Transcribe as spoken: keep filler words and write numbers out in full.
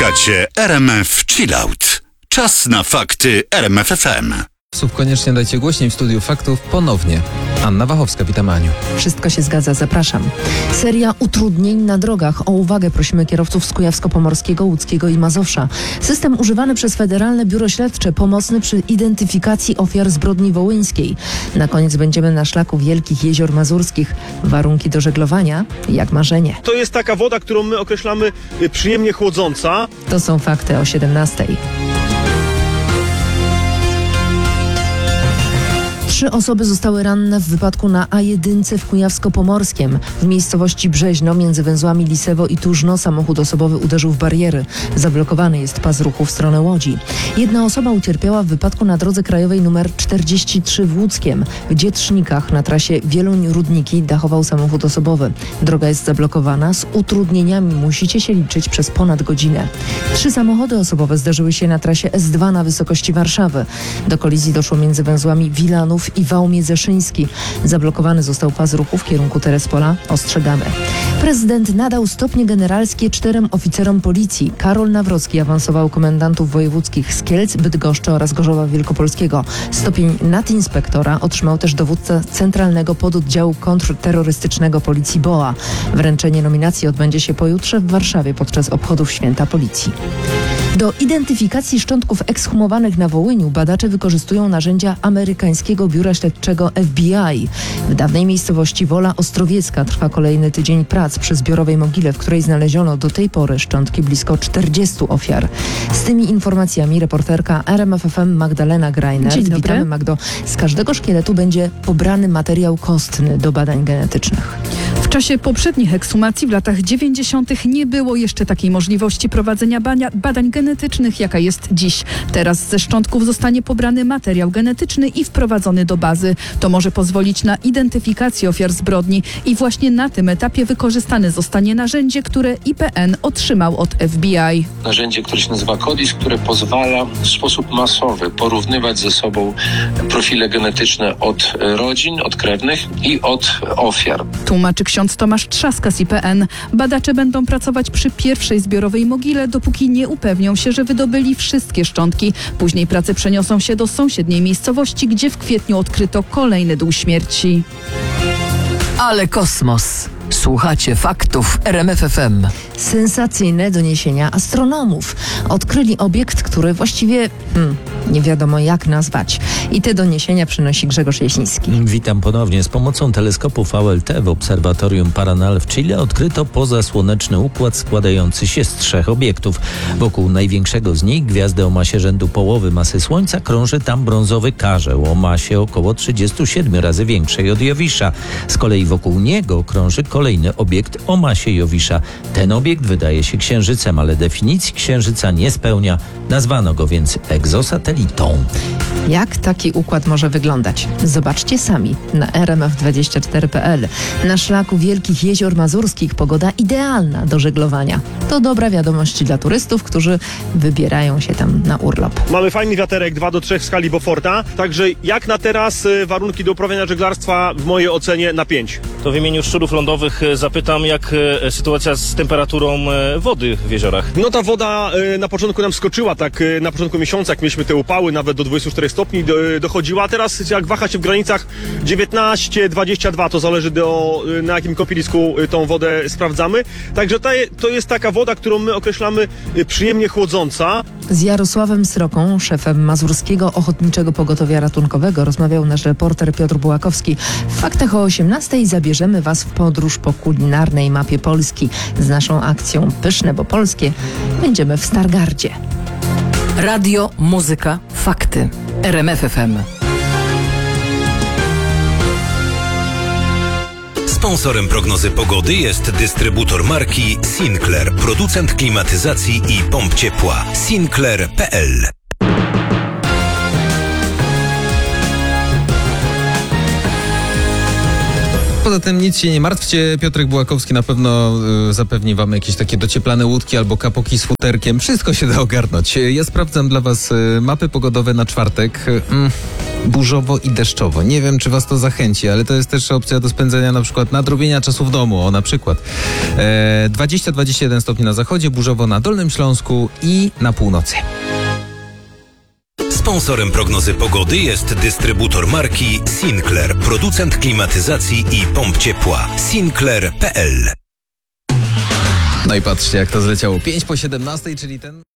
Słuchacie R M F Chillout. Czas na fakty R M F F M. Słów koniecznie dajcie głośniej w studiu faktów ponownie. Anna Wachowska, witam Aniu. Wszystko się zgadza, zapraszam. Seria utrudnień na drogach. O uwagę prosimy kierowców z Kujawsko-Pomorskiego, Łódzkiego i Mazowsza. System używany przez Federalne Biuro Śledcze, pomocny przy identyfikacji ofiar zbrodni wołyńskiej. Na koniec będziemy na szlaku Wielkich Jezior Mazurskich. Warunki do żeglowania jak marzenie. To jest taka woda, którą my określamy przyjemnie chłodząca. To są fakty o siedemnastej. Trzy osoby zostały ranne w wypadku na A jeden w Kujawsko-Pomorskiem. W miejscowości Brzeźno między węzłami Lisewo i Tużno samochód osobowy uderzył w bariery. Zablokowany jest pas ruchu w stronę Łodzi. Jedna osoba ucierpiała w wypadku na drodze krajowej nr czterdzieści trzy w Łódzkiem. W Dzietrznikach na trasie Wieluń-Rudniki dachował samochód osobowy. Droga jest zablokowana. Z utrudnieniami musicie się liczyć przez ponad godzinę. Trzy samochody osobowe zdarzyły się na trasie S dwa na wysokości Warszawy. Do kolizji doszło między węzłami Wilanów i Wałmie-Zeszyński. Zablokowany został pas ruchu w kierunku Terespola. Ostrzegamy. Prezydent nadał stopnie generalskie czterem oficerom policji. Karol Nawrocki awansował komendantów wojewódzkich z Kielc, Bydgoszczy oraz Gorzowa Wielkopolskiego. Stopień nadinspektora otrzymał też dowódca Centralnego Pododdziału Kontrterrorystycznego Policji B O A. Wręczenie nominacji odbędzie się pojutrze w Warszawie podczas obchodów Święta Policji. Do identyfikacji szczątków ekshumowanych na Wołyniu badacze wykorzystują narzędzia amerykańskiego biura śledczego F B I. W dawnej miejscowości Wola Ostrowiecka trwa kolejny tydzień prac przy zbiorowej mogile, w której znaleziono do tej pory szczątki blisko czterdziestu ofiar. Z tymi informacjami reporterka R M F F M Magdalena Greiner. Dzień dobry. Witamy, Magdo. Z każdego szkieletu będzie pobrany materiał kostny do badań genetycznych. W czasie poprzednich ekshumacji w latach dziewięćdziesiątych nie było jeszcze takiej możliwości prowadzenia bania, badań genetycznych, jaka jest dziś. Teraz ze szczątków zostanie pobrany materiał genetyczny i wprowadzony do bazy. To może pozwolić na identyfikację ofiar zbrodni i właśnie na tym etapie wykorzystane zostanie narzędzie, które I P N otrzymał od F B I. Narzędzie, które się nazywa CODIS, które pozwala w sposób masowy porównywać ze sobą profile genetyczne od rodzin, od krewnych i od ofiar. Tłumaczy ksiądz Tomasz Trzaska z I P N. Badacze będą pracować przy pierwszej zbiorowej mogile, dopóki nie upewnią się, że wydobyli wszystkie szczątki. Później prace przeniosą się do sąsiedniej miejscowości, gdzie w kwietniu odkryto kolejny dół śmierci. Ale kosmos. Słuchacie faktów R M F F M. Sensacyjne doniesienia astronomów. Odkryli obiekt, który właściwie hmm, nie wiadomo jak nazwać. I te doniesienia przynosi Grzegorz Jasiński. Witam ponownie. Z pomocą teleskopu V L T w Obserwatorium Paranal w Chile odkryto pozasłoneczny układ składający się z trzech obiektów. Wokół największego z nich, gwiazdy o masie rzędu połowy masy Słońca, krąży tam brązowy karzeł o masie około trzydzieści siedem razy większej od Jowisza. Z kolei wokół niego krąży kolejny obiekt o masie Jowisza. Ten obiekt wydaje się księżycem, ale definicji księżyca nie spełnia. Nazwano go więc egzosatelitą. Jak taki układ może wyglądać? Zobaczcie sami na R M F dwadzieścia cztery kropka p l. Na szlaku Wielkich Jezior Mazurskich pogoda idealna do żeglowania. To dobra wiadomość dla turystów, którzy wybierają się tam na urlop. Mamy fajny wiaterek dwa do trzech w skali Beauforta, także jak na teraz warunki do uprawiania żeglarstwa w mojej ocenie na pięć. To w imieniu szczurów lądowych zapytam, jak sytuacja z temperaturą wody w jeziorach. No ta woda na początku nam skoczyła, tak na początku miesiąca, jak mieliśmy te upały, nawet do dwudziestu czterech stopni dochodziła. Teraz jak waha się w granicach dziewiętnaście dwadzieścia dwa, to zależy do, na jakim kąpielisku tą wodę sprawdzamy. Także ta, to jest taka woda, którą my określamy przyjemnie chłodząca. Z Jarosławem Sroką, szefem Mazurskiego Ochotniczego Pogotowia Ratunkowego, rozmawiał nasz reporter Piotr Bułakowski. W faktach o osiemnastej zabierzemy Was w podróż po kulinarnej mapie Polski. Z naszą akcją Pyszne, bo polskie będziemy w Stargardzie. Radio, muzyka, fakty. R M F F M. Sponsorem prognozy pogody jest dystrybutor marki Sinclair, producent klimatyzacji i pomp ciepła. Sinclair kropka p l. Poza tym nic się nie martwcie, Piotrek Bułakowski na pewno y, zapewni wam jakieś takie docieplane łódki albo kapoki z futerkiem. Wszystko się da ogarnąć. Ja sprawdzam dla was y, mapy pogodowe na czwartek. Y, mm, burzowo i deszczowo. Nie wiem, czy was to zachęci, ale to jest też opcja do spędzenia na przykład nadrobienia czasu w domu. O, na przykład e, dwadzieścia do dwudziestu jeden stopni na zachodzie, burzowo na Dolnym Śląsku i na północy. Sponsorem prognozy pogody jest dystrybutor marki Sinclair, producent klimatyzacji i pomp ciepła. Sinclair kropka p l. No i patrzcie, jak to zleciało. pięć po siedemnastej, czyli ten...